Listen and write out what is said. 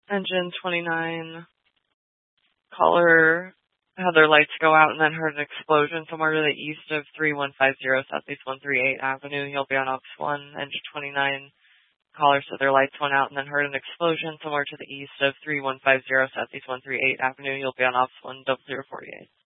Engine 29, caller had their lights go out and then heard an explosion somewhere to the east of 3150 Southeast 138 Avenue. He'll be on Ops 1. Engine 29, caller said their lights went out and then heard an explosion somewhere to the east of 3150 Southeast 138 Avenue. You'll be on Ops 1 0048.